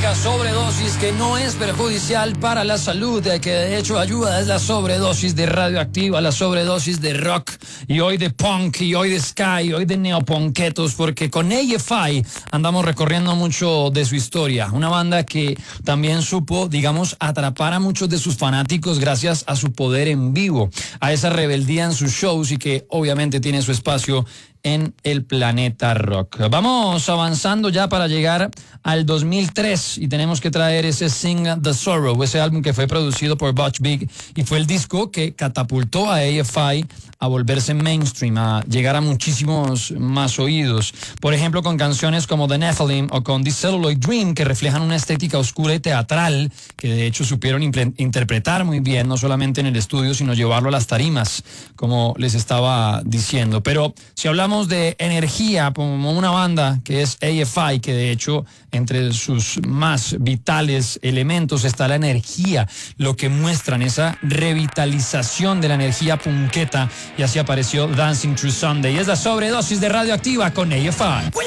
única sobredosis que no es perjudicial para la salud, que de hecho ayuda, es la sobredosis de Radioactiva, la sobredosis de rock, y hoy de punk, y hoy de ska, y hoy de neoponquetos, porque con AFI andamos recorriendo mucho de su historia. Una banda que también supo, digamos, atrapar a muchos de sus fanáticos gracias a su poder en vivo, a esa rebeldía en sus shows, y que obviamente tiene su espacio en el planeta rock. Vamos avanzando ya para llegar al 2003 y tenemos que traer ese Sing the Sorrow, ese álbum que fue producido por Butch Vig y fue el disco que catapultó a AFI a volverse mainstream, a llegar a muchísimos más oídos. Por ejemplo, con canciones como The Nephilim o con This Celluloid Dream, que reflejan una estética oscura y teatral, que de hecho supieron interpretar muy bien, no solamente en el estudio, sino llevarlo a las tarimas, como les estaba diciendo. Pero si hablamos de energía, como una banda que es AFI, que de hecho entre sus más vitales elementos está la energía, lo que muestran esa revitalización de la energía punqueta, y así apareció Dancing Through Sunday. Es la sobredosis de Radioactiva con AFI.